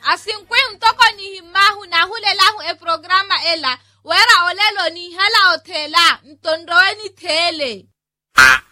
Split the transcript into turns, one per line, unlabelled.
asinkwe mtoko ni himahu na hulelahu e programa ela wera olelo ni hala otela mtondoeni tele